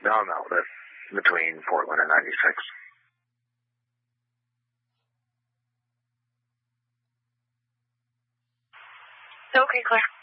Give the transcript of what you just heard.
No, that's between Portland and 96. Okay, Claire.